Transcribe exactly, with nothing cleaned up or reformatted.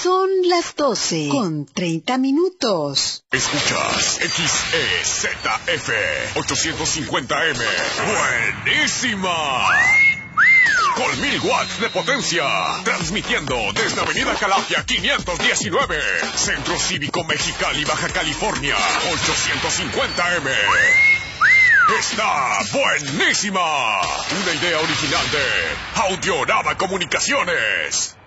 Son las doce con treinta minutos. Escuchas X E Z F ochocientos cincuenta M. ¡Buenísima! Con mil watts de potencia. Transmitiendo desde Avenida Calafia quinientos diecinueve. Centro Cívico Mexicali, Baja California. ochocientos cincuenta M. ¡Está buenísima! Una idea original de Audiorama Comunicaciones.